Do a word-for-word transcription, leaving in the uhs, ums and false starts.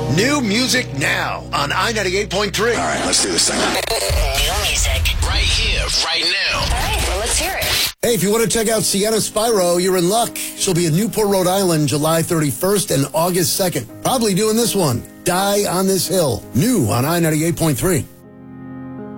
New music now on I ninety-eight point three. All right, let's do this thing. New music. Right here, right now. All right, well, let's hear it. Hey, if you want to check out Sienna Spyro, you're in luck. She'll be in Newport, Rhode Island, July thirty-first and August second. Probably doing this one, Die on This Hill. New on I ninety-eight point three.